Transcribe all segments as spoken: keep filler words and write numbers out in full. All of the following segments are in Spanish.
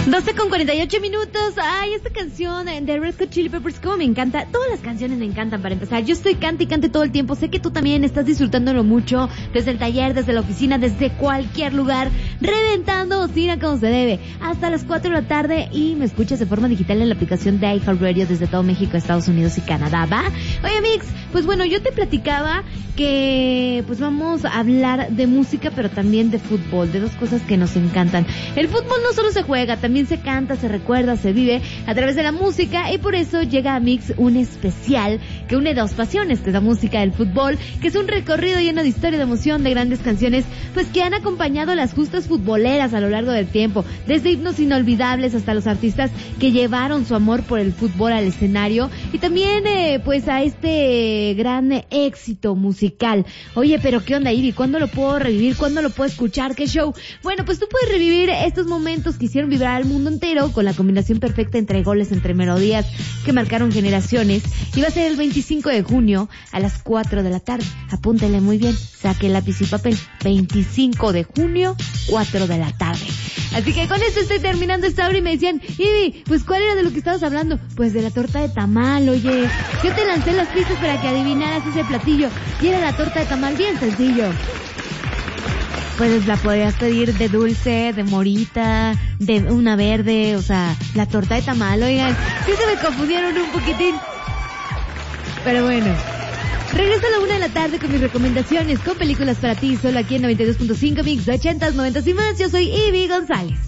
doce con cuarenta y ocho minutos. Ay, esta canción de Red Hot Chili Peppers, como me encanta. Todas las canciones me encantan para empezar. Yo estoy cante y cante todo el tiempo. Sé que tú también estás disfrutándolo mucho. Desde el taller, desde la oficina, desde cualquier lugar. Reventando bocina como se debe. Hasta las cuatro de la tarde. Y me escuchas de forma digital en la aplicación de iHeartRadio desde todo México, Estados Unidos y Canadá, ¿va? Oye, Mix, pues bueno, yo te platicaba que pues vamos a hablar de música, pero también de fútbol. De dos cosas que nos encantan. El fútbol no solo se juega, también se canta, se recuerda, se vive a través de la música, y por eso llega a Mix un especial que une dos pasiones, que es la música del fútbol, que es un recorrido lleno de historia, de emoción, de grandes canciones, pues que han acompañado las justas futboleras a lo largo del tiempo, desde himnos inolvidables hasta los artistas que llevaron su amor por el fútbol al escenario, y también eh, pues a este gran éxito musical. Oye, pero ¿qué onda, Ivy? ¿Cuándo lo puedo revivir? ¿Cuándo lo puedo escuchar? ¿Qué show? Bueno, pues tú puedes revivir estos momentos que hicieron vibrar al mundo entero con la combinación perfecta entre goles, entre melodías que marcaron generaciones, y va a ser el veinticinco de junio a las cuatro de la tarde. Apúntele muy bien, saque lápiz y papel. veinticinco de junio, cuatro de la tarde. Así que con esto estoy terminando esta hora, y me decían, Ivy, pues ¿cuál era de lo que estabas hablando? Pues de la torta de tamal. Oye, yo te lancé las pistas para que adivinaras ese platillo, y era la torta de tamal, bien sencillo. Pues la podías pedir de dulce, de morita, de una verde, o sea, la torta de tamal. Oigan, sí se me confundieron un poquitín. Pero bueno, regreso a la una de la tarde con mis recomendaciones, con películas para ti, solo aquí en noventa y dos punto cinco Mix de ochentas, noventas y más. Yo soy Ivy González.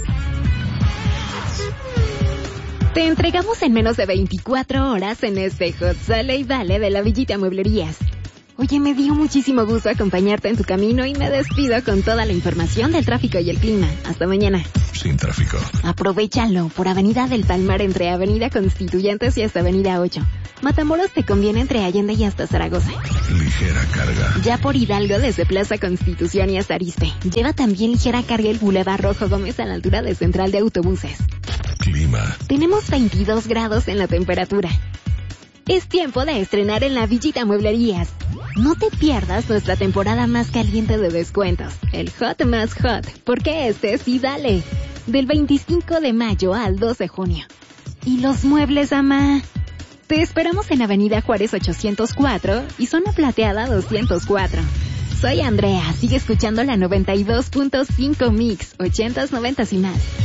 Te entregamos en menos de veinticuatro horas en este Hot Sale y Vale de la Villita Mueblerías. Oye, me dio muchísimo gusto acompañarte en tu camino, y me despido con toda la información del tráfico y el clima. Hasta mañana. Sin tráfico. Aprovechalo por Avenida del Palmar entre Avenida Constituyentes y hasta Avenida ocho. Matamoros te conviene entre Allende y hasta Zaragoza. Ligera carga. Ya por Hidalgo desde Plaza Constitución y hasta Arizpe. Lleva también ligera carga el Boulevard Rojo Gómez a la altura de Central de Autobuses. Clima. Tenemos veintidós grados en la temperatura. Es tiempo de estrenar en la Villita Mueblerías. No te pierdas nuestra temporada más caliente de descuentos, el Hot más Hot, porque este sí dale. Del veinticinco de mayo al dos de junio. ¿Y los muebles, ama? Te esperamos en Avenida Juárez ochocientos cuatro y Zona Plateada doscientos cuatro. Soy Andrea, sigue escuchando la noventa y dos punto cinco Mix, ochentas, noventas y más.